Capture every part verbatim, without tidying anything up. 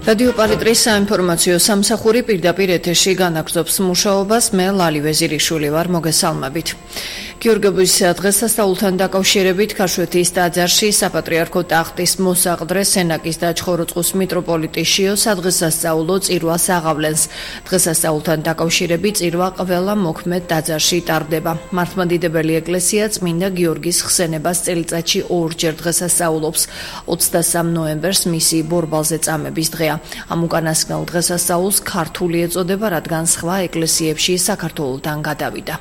რადიო პალიტრის საინფორმაციო სამსახური პირდაპირ ეთერში განაგრძობს მუშაობას. მე ლალი ვეზირიშვილი ვარ, მოგესალმებით. გიორგების დღესასწაულთან დაკავშირებით ქაშვეთის ტაძარში საპატრიარქო ტახტის მოსაყდრე სენაკის და ჩხოროწყუს მიტროპოლიტი შიო სადღესასწაულო წირვას აღავლენს. დღესასწაულთან დაკავშირებით წირვა ყველა მოქმედ ტაძარში ტარდება. მართლმადიდებელი ეკლესია წმინდა გიორგის ხსენებას წელიწადში ორჯერ დღესასწაულობს. ოცდასამ ნოემბერს მისი ბორბალზე წამების დღეა. ამ უკანასკნელ დღესასწაულს ქართული ეწოდება, რადგან სხვა ეკლესიებში საქართველოდან გადავიდა.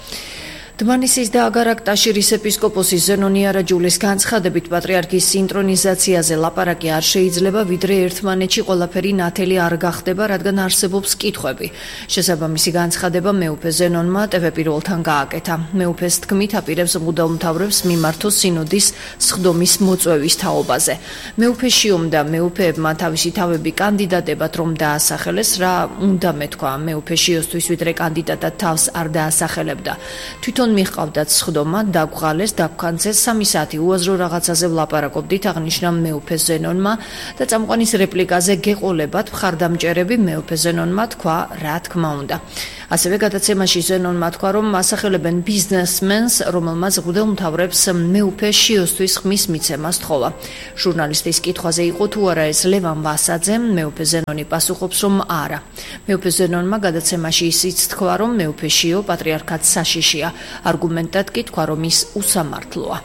დმანისის და აგარაკ-ტაშირის ეპისკოპოსის ზენონი არაჯულის განცხადებით პატრიარქის სინტრონიზაციაზე ლაპარაკი არ შეიძლება, ვიდრე ერთმანეთში ყველაფერი ნათელი არ გახდება, რადგან არსებობს კითხვები. შესაბამისი განცხადება მეუფე ზენონმა ტევ პირველთან გააკეთა. მეუფეს თქმით აპირებს მღვდელმთავრებს მიმართოს სინოდის სხდომის მოწვევის თაობაზე. მეუფე შიომ და მეუფეებმა თავისი თავები კანდიდატებად რომ დაასახელეს, რა უნდა მეთქვა მეუფე შიოსთვის, ვიდრე კანდიდატად თავს არ დაასახელებდა. თვითონ მიყავდათ სხდომა, დაგვღალეს, დაგვქანცეს სამი საათი უაზრო რაღაცაზე ვლაპარაკობდით, აღნიშნა მეუფე ზენონმა და წამყვანის რეპლიკაზე გეყოლებათ მხარდამჭერები მეუფე ზენონმა თქვა, რა თქმა უნდა. ასევე გადაცემაში ზენონმა თქვა, რომ ასახელებენ ბიზნესმენს, რომელმაც მღვდელმთავრებს მეუფე შიოსთვის ხმის მიცემა სთხოვა. ჟურნალისტის კითხვაზე იყო თუ არა ეს ლევან ვასაძე, მეუფე ზენონი პასუხობს, რომ არა. მეუფე ზენონმა გადაცემაში ისიც თქვა, რომ მეუფე შიო პატრიარქად საშიშია. არგუმენტად კი თქვა, რომ ის უსამართლოა.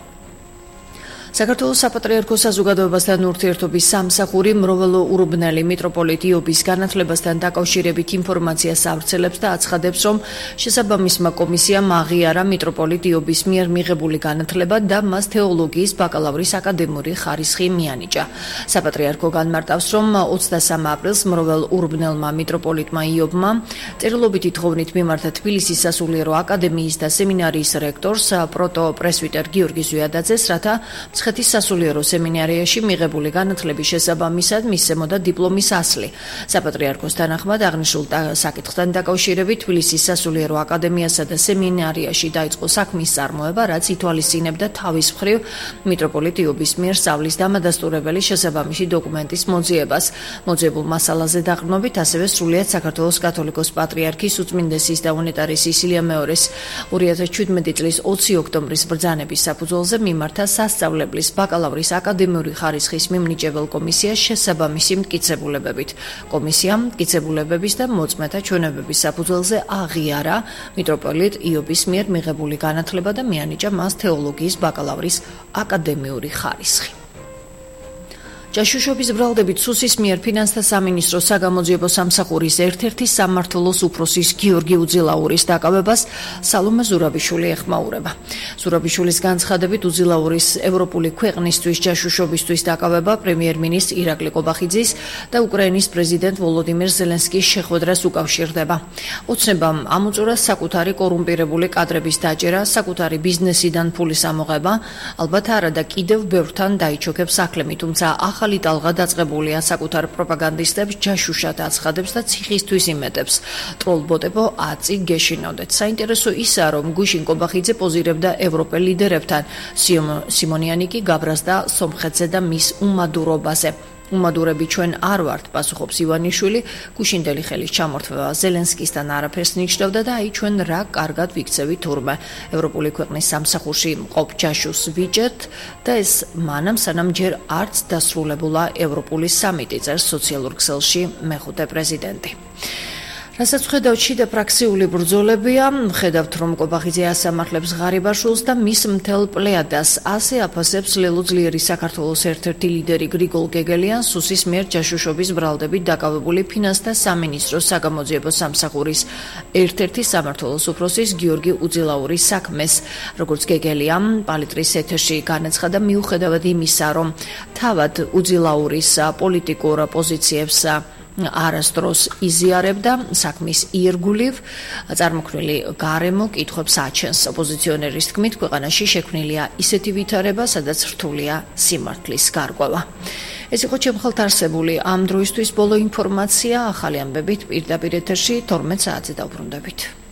საქართველოს საპატრიარქო საზოგადოებასთან ურთიერთობის სამსახური მროველოურბნელი მიტროპოლიტ იობის განათლებასთან დაკავშირებით ინფორმაციას ავრცელებს და აცხადებს, რომ შესაბამისმა კომისიამ აღიარა მიტროპოლიტ იობის მიერ მიღებული განათლება და მას თეოლოგიის ბაკალავრის აკადემიური ხარისხი მიანიჭა. საპატრიარქო განმარტავს, რომ ოცდასამ აპრილს მროველურბნელმა მიტროპოლიტმა იობმა წერილობითი თხოვნით მიმართა თბილისის სასულიერო აკადემიის და სემინარიის რექტორს პროტოპრესვიტერ გიორგი ზვიადაძეს, რათა მცხეთის სასულიერო სემინარიაში მიღებული განათლების შესაბამისად მისცემოდა დიპლომის ასლი. საპატრიარქოს თანახმად აღნიშნულ საკითხთან დაკავშირებით თბილისის სასულიერო აკადემიასა და სემინარიაში დაიწყო საქმის წარმოება, რაც ითვალისწინებდა თავის მხრივ მიტროპოლიტ იობის მიერ სწავლის დამადასტურებელი შესაბამისი დოკუმენტის მოძიებას. მოძიებულ მასალაზე დაყრდნობით ასევე სრულიად საქართველოს კათოლიკოს პატრიარქის უწმინდესის და უნეტარესის ილია მეორეს ორი ათას შვიდმეტი წლის ოცი ოქტომბრის ბრძანების საფუძველზე მიმართა სასწავლებლების ბაკალავრის აკადემიური ხარისხის მიმნიჭებელ კომისიას შესაბამისი მტკიცებულებებით. კომისიამ მტკიცებულებების და მოწმეთა ჩვენებების საფუძველზე აღიარა მიტროპოლიტ იობის მიერ მიღებული განათლება და მიანიჭა მას თეოლოგიის ბაკალავრის აკადემიური ხარისხი. ჯაშუშობის ბრალდებით სუსის მიერ ფინანსთა სამინისტროს საგამოძიებო სამსახურის ერთ-ერთი სამმართველოს უფროსის გიორგი უძილაურის დაკავებას სალომე ზურაბიშვილი ეხმაურება. ზურაბიშვილის განცხადებით უძილაურის ევროპული ქვეყნისთვის ჯაშუშობისთვის დაკავება პრემიერ-მინისტრ ირაკლი კობახიძის და უკრაინის პრეზიდენტ ვოლოდიმირ ზელენსკის შეხვედრას უკავშირდება. ოცნებამ ამოწურა საკუთარი კორუმპირებული კადრების დაჭერა, საკუთარი ბიზნესიდან ფულის ამოღება, ალბათ არა და კიდევ ბევრთან დაიჩოქებს საქმე, თუმცა ახალი ტალღა დაწყებულია საკუთარ პროპაგანდისტებს ჯაშუშად აცხადებს და ციხისთვის იმეტებს. ტროლბოტებო აწი გეშინოდეთ. საინტერესო ისაა, რომ გუშინ კობახიძე პოზირებდა ევროპელ ლიდერებთან, სიმონიანი კი გაბრაზდა სომხეთზე და მის უმადურობაზე. უმადურები ჩვენ არ ვართ, პასუხობს ივანიშვილი, გუშინდელი ხელის ჩამორთმევა ზელენსკისთან არაფერს ნიშნავდა და აი ჩვენ რა კარგად ვიქცევით თურმე. ევროპული ქვეყნის სამსახურში მყოფ ჯაშუს ვიჭერთ და ეს მანამ სანამ ჯერ არც დასრულებულა ევროპული სამიტი, წერს სოციალურ ქსელში მეხუთე პრეზიდენტი. რასაც ხედავთ შიდა პრაქსიული ბრძოლებია, ხედავთ რომ კობახიძე ასამართლებს ღარიბაშვილს და მის მთელ პლეადას, ასე აფასებს ლელო ძლიერი საქართველოს ერთ-ერთი ლიდერი გრიგოლ გეგელიანს სუსის მიერ ჯაშუშობის ბრალდებით დაკავებული ფინანსთა სამინისტროს საგამოძიებო სამსახურის ერთ-ერთი სამმართველოს უფროსის გიორგი უძილაურის საქმეს. როგორც გეგელიან პალიტრის ეთერში განაცხადა, მიუხედავად იმისა, რომ თავად უძილაურის პოლიტიკურ პოზიციებს არასდროს იზიარებდა საქმის ირგვლივ წარმოქმნილი გარემო კითხვებს აჩენს. ოპოზიციონერის თქმით, ქვეყანაში შექმნილია ისეთი ვითარება, სადაც რთულია სიმართლის გარკვევა. ეს იყო ჩემხალთ არსებული ამ დროისთვის ბოლო ინფორმაცია. ახალი ამბებით პირდაპირ ეთერში თორმეტ საათზე დავბრუნდებით.